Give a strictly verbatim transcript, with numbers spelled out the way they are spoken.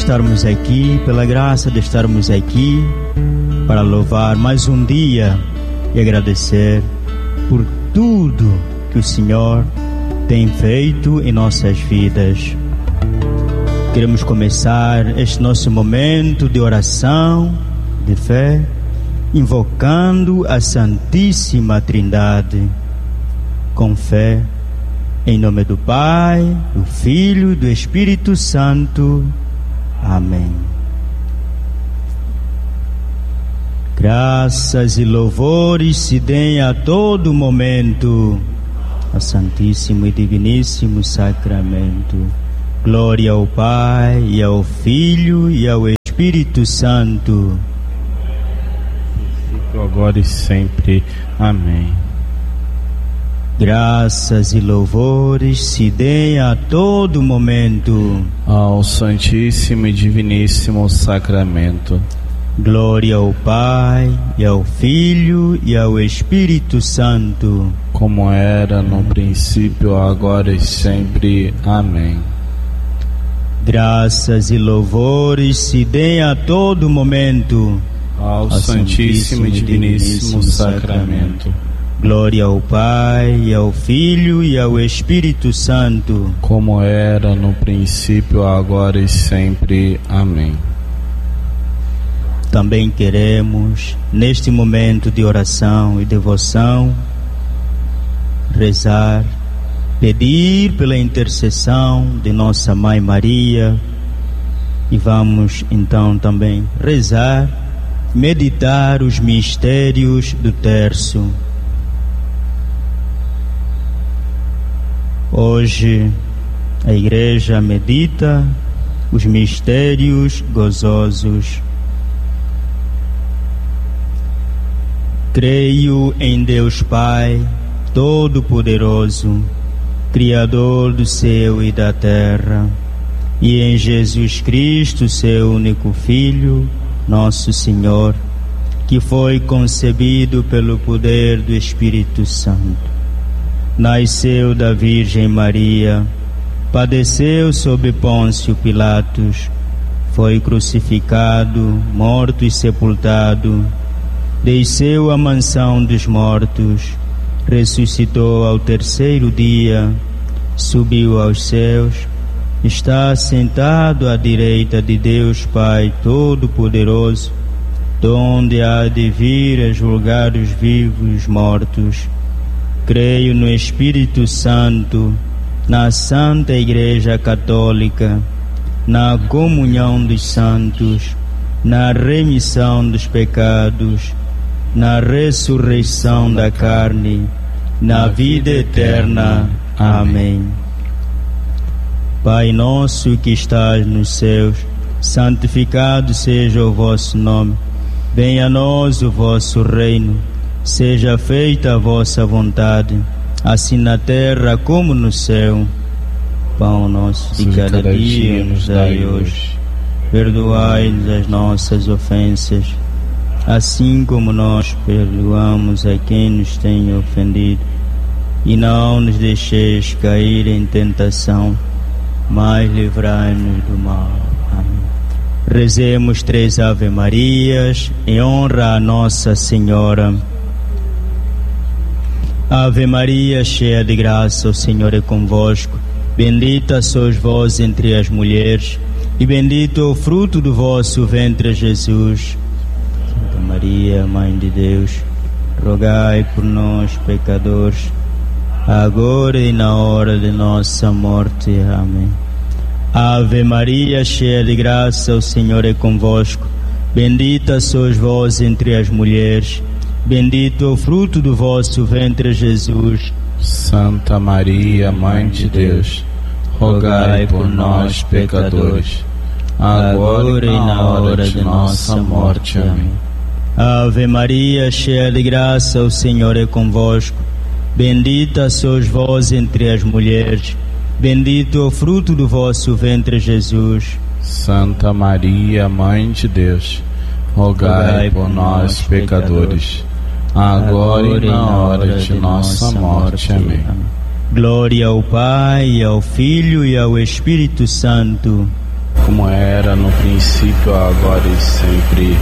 estarmos aqui, pela graça de estarmos aqui para louvar mais um dia e agradecer por tudo que o Senhor tem feito em nossas vidas. Queremos começar este nosso momento de oração, de fé, invocando a Santíssima Trindade, com fé, em nome do Pai, do Filho e do Espírito Santo. Amém. Graças e louvores se deem a todo momento ao Santíssimo e Diviníssimo Sacramento. Glória ao Pai, e ao Filho, e ao Espírito Santo. Agora e sempre. Amém. Graças e louvores se deem a todo momento ao Santíssimo e Diviníssimo Sacramento. Glória ao Pai, e ao Filho, e ao Espírito Santo. Como era no princípio, agora e sempre. Amém. Graças e louvores se deem a todo momento ao Santíssimo e Diviníssimo Sacramento. Glória ao Pai, e ao Filho, e ao Espírito Santo. Como era no princípio, agora e sempre. Amém. Também queremos, neste momento de oração e devoção, rezar, pedir pela intercessão de nossa Mãe Maria, e vamos então também rezar, meditar os mistérios do terço. Hoje a Igreja medita os mistérios gozosos. Creio em Deus Pai Todo-Poderoso, Criador do céu e da terra, e em Jesus Cristo, seu único Filho, nosso Senhor, que foi concebido pelo poder do Espírito Santo. Nasceu da Virgem Maria, padeceu sob Pôncio Pilatos, foi crucificado, morto e sepultado, desceu à mansão dos mortos, ressuscitou ao terceiro dia, subiu aos céus, está sentado à direita de Deus Pai Todo-Poderoso, donde há de vir a julgar os vivos e os mortos. Creio no Espírito Santo, na Santa Igreja Católica, na comunhão dos santos, na remissão dos pecados, na ressurreição da carne, na vida eterna. Amém. Pai nosso que estás nos céus, santificado seja o vosso nome. Venha a nós o vosso reino. Seja feita a vossa vontade, assim na terra como no céu. Pão nosso de cada dia nos dai hoje. Perdoai-nos as nossas ofensas, assim como nós perdoamos a quem nos tem ofendido. E não nos deixeis cair em tentação, mas livrai-nos do mal. Amém. Rezemos três Ave Marias em honra a Nossa Senhora. Ave Maria, cheia de graça, o Senhor é convosco. Bendita sois vós entre as mulheres, e bendito é o fruto do vosso ventre, Jesus. Santa Maria, Mãe de Deus, rogai por nós, pecadores, agora e na hora de nossa morte. Amém. Ave Maria, cheia de graça, o Senhor é convosco. Bendita sois vós entre as mulheres, bendito é o fruto do vosso ventre, Jesus. Santa Maria, Mãe de Deus, rogai por nós, pecadores, agora e na hora de nossa morte. Amém. Ave Maria, cheia de graça, o Senhor é convosco. Bendita sois vós entre as mulheres, bendito é o fruto do vosso ventre, Jesus. Santa Maria, Mãe de Deus, rogai por nós, pecadores, agora e na hora de nossa morte. Amém. Glória ao Pai, e ao Filho e ao Espírito Santo. como era no princípio, agora e sempre.